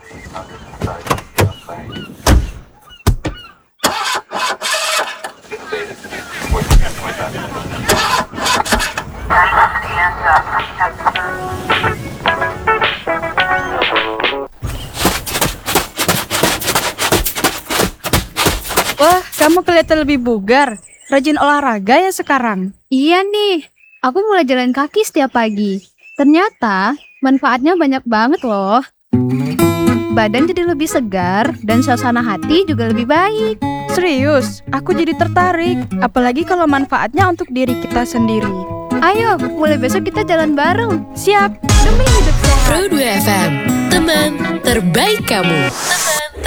Wah, kamu kelihatan lebih bugar. Rajin olahraga ya sekarang. Iya nih, aku mulai jalan kaki setiap pagi. Ternyata manfaatnya banyak banget loh. Badan jadi lebih segar dan suasana hati juga lebih baik. Serius, aku jadi tertarik. Apalagi kalau manfaatnya untuk diri kita sendiri. Ayo, mulai besok kita jalan bareng. Siap. Demi hidup sehat. Pro 2 FM, teman terbaik kamu.